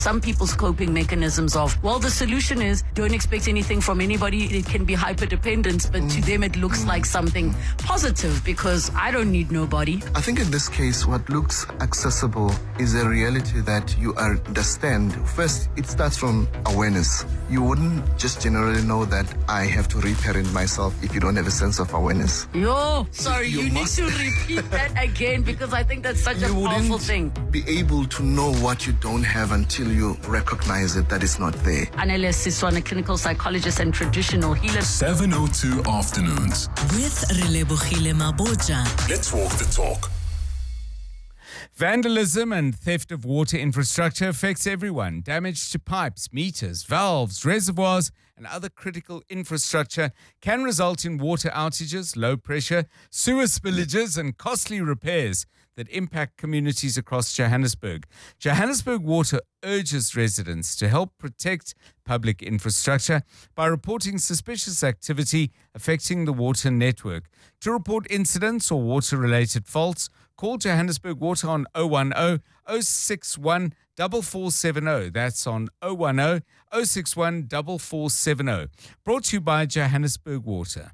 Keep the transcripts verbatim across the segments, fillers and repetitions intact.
Some people's coping mechanisms of, well, the solution is don't expect anything from anybody. It can be hyper-dependence, but mm. to them it looks mm. like something positive because I don't need nobody. I think in this case, what looks accessible is a reality that you understand. First, it starts from awareness. You wouldn't just generally know that I have to reparent myself if you don't have a sense of awareness. Yo, sorry, you, you need to repeat that again because I think that's such you a powerful thing. Be able to know what you don't have until you recognize it, that it's not there. Anele Siswana, a clinical psychologist and traditional healer. seven oh two afternoons. With Relebohile Maboja. Let's walk the talk. Vandalism and theft of water infrastructure affects everyone. Damage to pipes, meters, valves, reservoirs, and other critical infrastructure can result in water outages, low pressure, sewer spillages, and costly repairs that impact communities across Johannesburg. Johannesburg Water urges residents to help protect public infrastructure by reporting suspicious activity affecting the water network. To report incidents or water-related faults, call Johannesburg Water on oh one oh, oh six one, four four seven oh. That's on oh one oh, oh six one, four four seven oh. Brought to you by Johannesburg Water.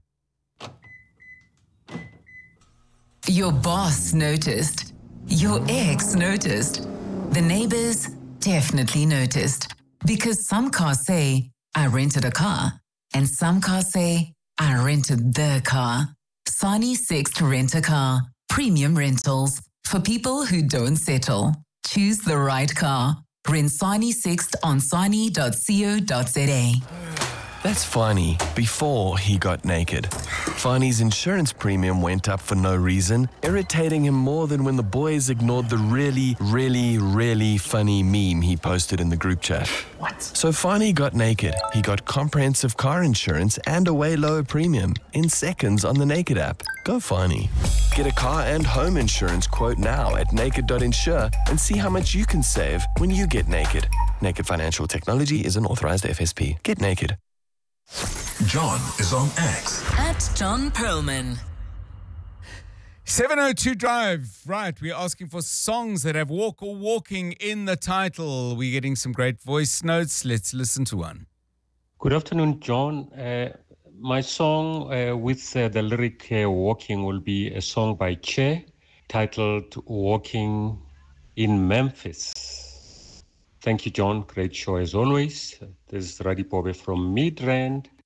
Your boss noticed. Your ex noticed. The neighbors definitely noticed. Because some cars say, I rented a car. And some cars say, I rented the car. Sani Sixt Rent a Car. Premium rentals. For people who don't settle. Choose the right car. Rent Sani Sixt on sani dot co dot za. That's Fani before he got naked. Fani's insurance premium went up for no reason, irritating him more than when the boys ignored the really, really, really funny meme he posted in the group chat. What? So Fani got naked. He got comprehensive car insurance and a way lower premium in seconds on the Naked app. Go Fani. Get a car and home insurance quote now at naked dot insure and see how much you can save when you get naked. Naked Financial Technology is an authorized F S P. Get naked. John is on X. At John Perlman. seven oh two Drive. Right, we're asking for songs that have walk or walking in the title. We're getting some great voice notes. Let's listen to one. Good afternoon, John. Uh, my song uh, with uh, the lyric uh, Walking will be a song by Che titled Walking in Memphis. Thank you, John. Great show as always. This is Radipobe from Midrand.